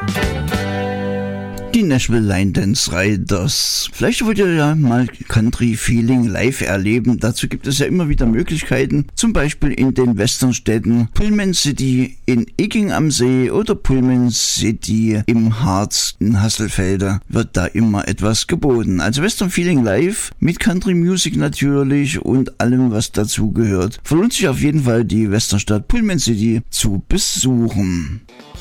Die Nashville Line Dance Riders. Vielleicht wollt ihr ja mal Country Feeling live erleben. Dazu gibt es ja immer wieder Möglichkeiten. Zum Beispiel in den Westernstädten Pullman City in Icking am See oder Pullman City im Harz in Hasselfelder wird da immer etwas geboten. Also Western Feeling live mit Country Music natürlich und allem, was dazu gehört. Verlohnt sich auf jeden Fall, die Westernstadt Pullman City zu besuchen.